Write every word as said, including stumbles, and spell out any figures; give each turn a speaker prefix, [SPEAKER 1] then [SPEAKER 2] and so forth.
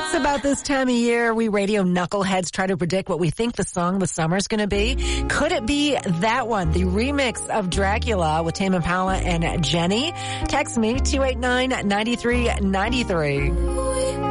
[SPEAKER 1] It's about this time of year, we radio knuckleheads try to predict what we think the song of the summer's going to be. Could it be that one, the remix of Dracula with Tame Impala and Jenny? Text me, two eight nine, nine three nine three.